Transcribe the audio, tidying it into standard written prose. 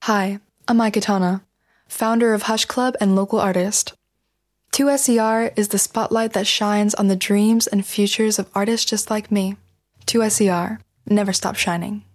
Hi, I'm Mai Katana, founder of Hush Club and local artist. 2SER is the spotlight that shines on the dreams and futures of artists just like me. 2SER, never stop shining.